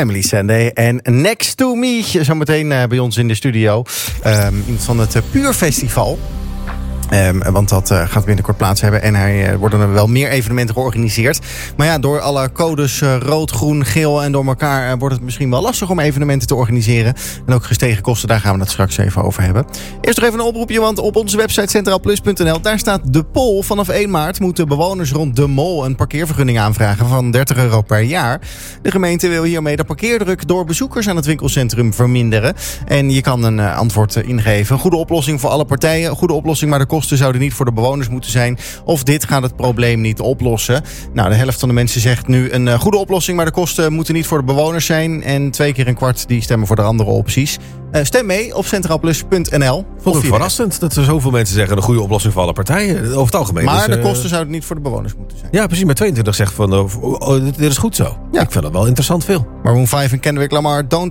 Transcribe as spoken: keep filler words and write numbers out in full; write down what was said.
Emily Sandé en Next to Me. Zometeen uh, bij ons in de studio. Um, iemand van het uh, Puur Festival. Um, want dat uh, gaat binnenkort plaats hebben. En er uh, worden er wel meer evenementen georganiseerd. Maar ja, door alle codes uh, rood, groen, geel en door elkaar... Uh, wordt het misschien wel lastig om evenementen te organiseren. En ook gestegen kosten, daar gaan we het straks even over hebben. Eerst nog even een oproepje, want op onze website centraal plus punt n l... daar staat de poll. Vanaf één maart moeten bewoners rond De Mol een parkeervergunning aanvragen van dertig euro per jaar. De gemeente wil hiermee de parkeerdruk door bezoekers aan het winkelcentrum verminderen. En je kan een uh, antwoord uh, ingeven. Een goede oplossing voor alle partijen. Een goede oplossing, maar de kosten zouden niet voor de bewoners moeten zijn. Of dit gaat het probleem niet oplossen. Nou, de helft van de mensen zegt nu een uh, goede oplossing, maar de kosten moeten niet voor de bewoners zijn. En twee keer een kwart die stemmen voor de andere opties. Uh, stem mee op centraal plus punt n l. Vond het verrassend dat er zoveel mensen zeggen... een goede oplossing voor alle partijen. Over het algemeen. Maar dus, de kosten uh... zouden niet voor de bewoners moeten zijn. Ja, precies. Maar tweeëntwintig zegt van... Uh, oh, dit is goed zo. Ja. Ik vind dat wel interessant veel. Maroon vijf en Kendrick Lamar, Don't